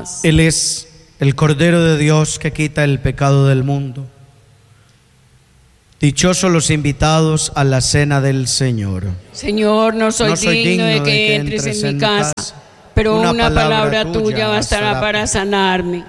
paz. Él es el Cordero de Dios que quita el pecado del mundo. Dichosos los invitados a la cena del Señor. Señor, no soy digno de que entres en mi casa, pero una palabra tuya bastará para sanarme.